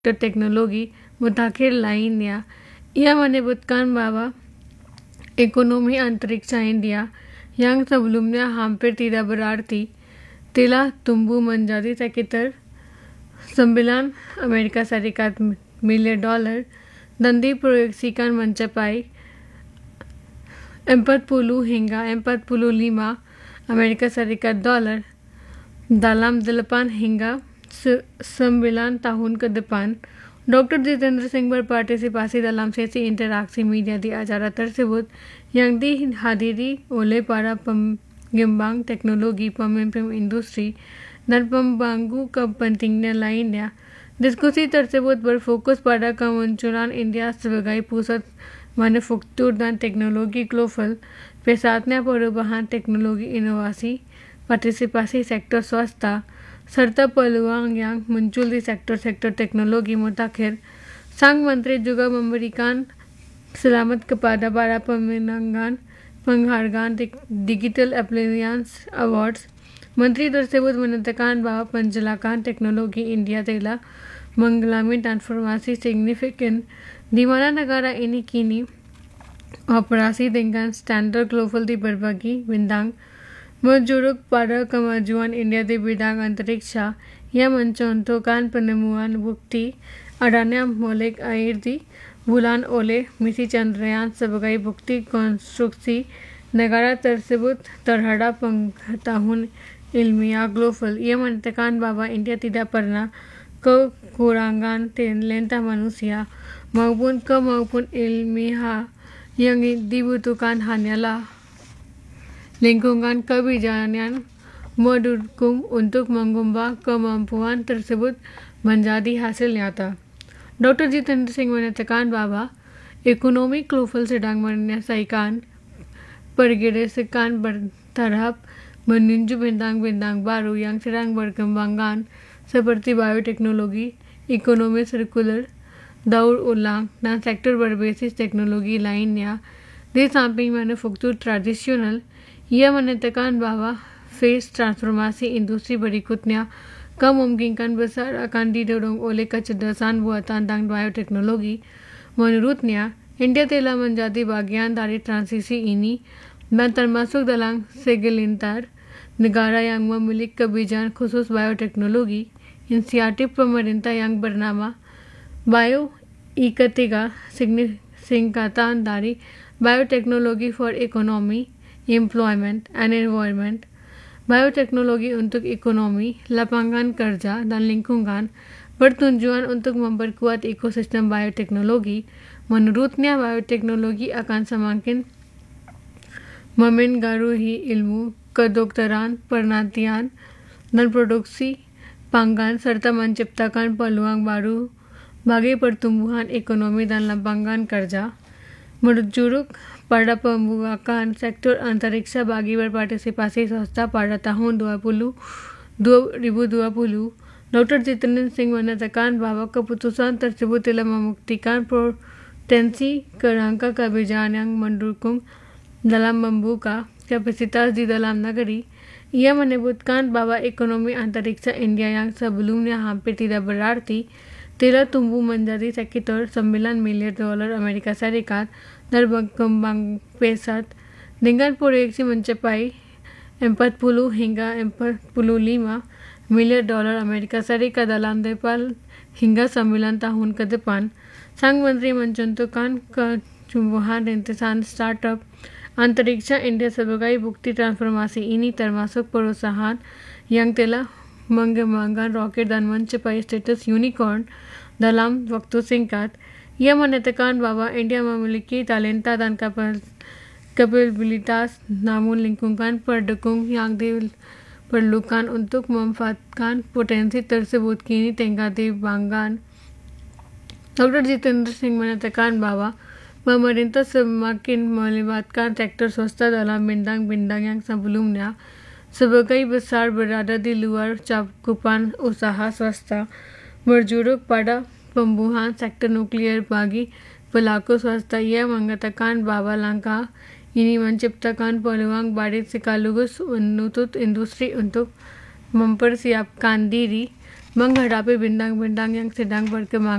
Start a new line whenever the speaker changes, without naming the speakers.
teknologi mutakhir lainnya. Ia menyebutkan bahwa ekonomi antariksa India yang sebelumnya hampir tidak berarti telah tumbuh menjadi sekitar 9 Amerika Serikat miliar dolar dan diproyeksikan mencapai 40 hingga 45 Amerika Serikat dolar dalam 8 hingga 9 tahun ke depan. Dr. Jitendra Singh berpartisipasi dalam sesi interaksi media di acara tersebut yang dihadiri oleh para pengembang teknologi, pemimpin industri, dan pemangku kepentingan lainnya. Diskusi tersebut berfokus pada kemunculan India sebagai pusat manufaktur dan teknologi global, pesatnya perubahan teknologi inovasi, partisipasi sektor swasta, serta peluang yang muncul di sektor-sektor teknologi mutakhir. Sang Menteri juga memberikan selamat kepada para pemenangan penghargaan Digital Appliance Awards. Menteri tersebut menyatakan bahwa penjelakan teknologi India telah mengalami transformasi signifikan, di mana negara ini kini operasi dengan standar global di berbagai bidang. Menjuruk pada kemajuan India di bidang antariksa yang mencontohkan penemuan bukti adanya molek air di bulan oleh misi Chandrayaan sebagai bukti konstruksi negara tersebut terhadap pengetahuan ilmiah global. Ia menyatakan bahwa India tidak pernah kekurangan talenta manusia maupun kemampuan ilmiah, yang dibutuhkan hanyalah lingkungan kebijakan yang mendukung untuk mengubah kemampuan tersebut menjadi hasil nyata. Dr. Jitendra Singh menyatakan bahwa ekonomi global sedang menyelesaikan pergerakan bertahap menuju bidang-bidang baru yang sedang berkembang seperti bioteknologi, ekonomi sirkular, daur ulang, dan sektor berbasis teknologi lainnya. Di samping manufaktur tradisional, ia menyatakan bahwa phase transformasi industri berikutnya kemungkinan besar akan didorong oleh kecerdasan buatan dan bioteknologi. Menurutnya, India telah menjadi bagian dari transisi ini dan termasuk dalam segelintir negara yang memiliki kebijakan khusus bioteknologi. Inisiatif pemerintah yang bernama Bio-E3 singkatan dari Biotechnology for Economy, Employment and Environment, bioteknologi untuk ekonomi, lapangan kerja, dan lingkungan, bertujuan untuk memperkuat ekosistem bioteknologi. Menurutnya, bioteknologi akan semakin memengaruhi ilmu kedokteran, penelitian, dan produksi pangan, serta menciptakan peluang baru bagi pertumbuhan ekonomi dan lapangan kerja. Menjuruk pada pembukaan sektor antariksa bagi berpartisipasi swasta pada tahun 2020, Dr. Jitendra Singh menyatakan bahwa keputusan tersebut telah membuktikan potensi kerangka kebijakan yang mendukung dalam membuka kapasitas di dalam negeri. Ia menyebutkan bahwa ekonomi antariksa India yang sebelumnya hampir tidak berarti telah tumbuh menjadi sekitar 9 miliar dolar Amerika Serikat dan berkembang pesat dengan proyeksi mencapai 40 hingga 45 miliar dolar Amerika Serikat dalam 8 hingga 9 tahun ke depan. Sang Menteri mencontohkan kecumbuhan rintisan startup antariksa India sebagai bukti transformasi ini, termasuk perusahaan yang telah mengembangkan roket dan mencapai status unicorn dalam waktu singkat. Ia menyatakan bahwa India memiliki talenta dan kapabilitas, namun lingkungan pendukung yang diperlukan untuk memanfaatkan potensi tersebut kini tengah dibangun. Dr. Jitendra Singh menyatakan bahwa pemerintah semakin melibatkan sektor swasta dalam bidang-bidang yang sebelumnya sebagai besar berada di luar cakupan usaha swasta. Berjuruk pada pembukaan sektor nuklir bagi pelaku swasta, ia mengatakan bahwa langkah ini menciptakan peluang baru sekaligus menuntut industri untuk mempersiapkan diri मंग हड़ापे बिंडांग बिंडांग yang sedang berkembang